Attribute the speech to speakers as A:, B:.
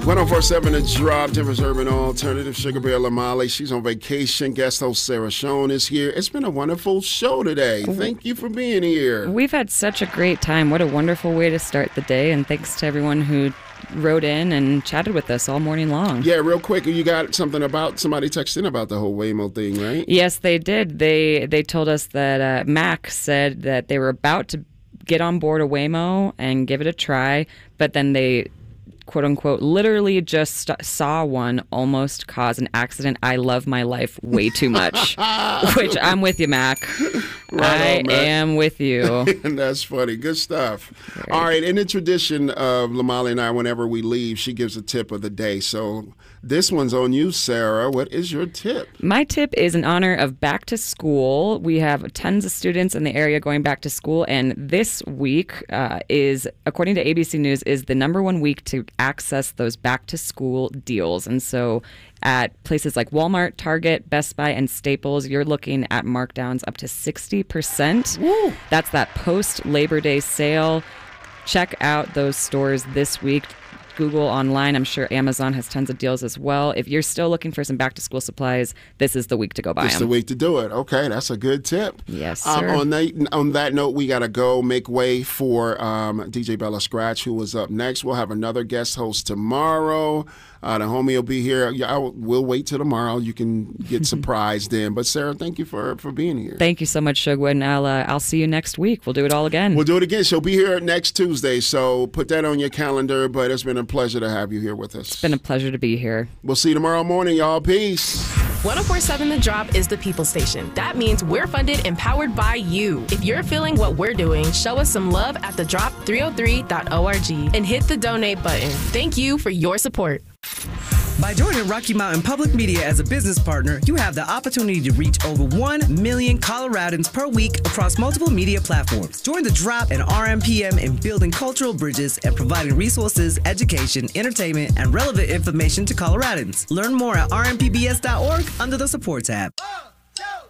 A: 1047 The Drop, Denver's Urban Alternative. Sugar Bear Lamale, she's on vacation. Guest host Sarah Schoen is here. It's been a wonderful show today. Thank you for being here.
B: We've had such a great time. What a wonderful way to start the day, and thanks to everyone who wrote in and chatted with us all morning long.
A: Yeah, real quick, you got something about, somebody texted in about the whole Waymo thing, right?
B: Yes, they did. They told us that Mac said that they were about to get on board a Waymo and give it a try, but then they, quote unquote, literally just saw one almost cause an accident. I love my life way too much, which I'm with you, Mac. Right I am with you.
A: And that's funny. Good stuff.
B: Great.
A: All right. In the tradition of Lamale and I, whenever we leave, she gives a tip of the day. So this one's on you, Sarah. What is your tip?
B: My tip is in honor of back to school. We have tons of students in the area going back to school, and this week is, according to ABC News, is the #1 week to access those back to school deals. And so at places like Walmart, Target, Best Buy, and Staples, you're looking at markdowns up to 60%.
A: Woo.
B: That's that post-Labor Day sale. Check out those stores this week. Google online. I'm sure Amazon has tons of deals as well. If you're still looking for some back-to-school supplies, this is the week to go buy them.
A: It's the week to do it. Okay, that's a good tip.
B: Yes, sir.
A: On that note, we got to go make way for DJ Bella Scratch, who is up next. We'll have another guest host tomorrow. The homie will be here. We'll wait till tomorrow. You can get surprised then. But Sarah, thank you for being here.
B: Thank you so much, Shugwood, and I'll see you next week. We'll do it all again.
A: We'll do it again. She'll be here next Tuesday, so put that on your calendar. But it's been a pleasure to have you here with us.
B: It's been a pleasure to be here.
A: We'll see you tomorrow morning, y'all. Peace.
C: 1047 The Drop is the people station. That means we're funded and powered by you. If you're feeling what we're doing, show us some love at thedrop303.org and hit the donate button. Thank you for your support.
D: By joining Rocky Mountain Public Media as a business partner, you have the opportunity to reach over 1 million Coloradans per week across multiple media platforms. Join the Drop and RMPM in building cultural bridges and providing resources, education, entertainment, and relevant information to Coloradans. Learn more at rmpbs.org under the support tab.
E: 1, 2,